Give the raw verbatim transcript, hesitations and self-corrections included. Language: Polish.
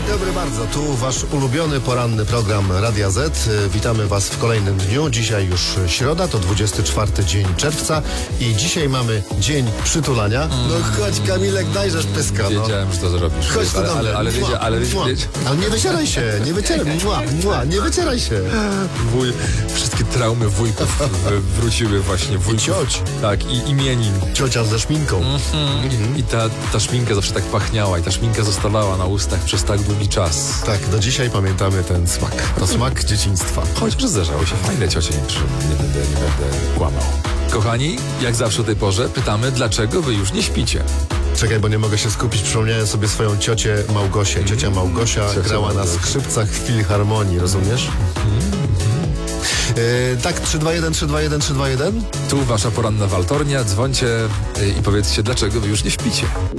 dobry bardzo, tu wasz ulubiony poranny program Radia Z. Witamy was w kolejnym dniu. Dzisiaj już środa, to dwudziesty czwarty dzień czerwca i dzisiaj mamy dzień przytulania. No chodź Kamilek, dajżesz pyska. No. Wiedziałem, że to zrobisz. Chodź tu ale, do mnie. ale, ale, Mua, wiedzia, ale, mua. wiedzia, ale nie wycieraj się, nie wycieraj, mua, mua, nie wycieraj się. wuj, wszystkie traumy wujków w- wróciły właśnie. Wujków, cioć. Tak, i imienin. Ciocia ze szminką. I, i ta, ta szminka zawsze tak pachniała i ta szminka zostawała na ustach przez tak długi czas. Tak, do dzisiaj pamiętamy ten smak. To smak dzieciństwa. Chociaż zdarzało się fajne ciocie, nie, nie, będę, nie będę kłamał. Kochani, jak zawsze o tej porze pytamy, dlaczego wy już nie śpicie? Czekaj, bo nie mogę się skupić. Przypomniałem sobie swoją ciocię Małgosię. Ciocia Małgosia Ciocia grała na Małgosia. skrzypcach w Filharmonii, rozumiesz? Yy, tak, trzy dwa jeden, trzy dwa jeden, trzy dwa jeden. Tu wasza poranna waltornia, dzwońcie y, i powiedzcie, dlaczego wy już nie śpicie.